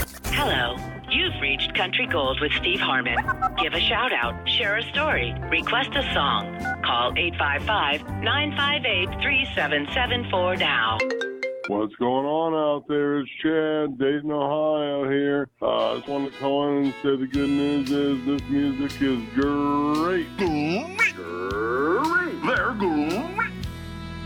Hello. You've reached Country Gold with Steve Harmon. Give a shout out, share a story, request a song. Call 855-958-3774 now. What's going on out there? It's Chad, Dayton, Ohio here. I just wanted to call in and say the good news is this music is great. Great. They're great.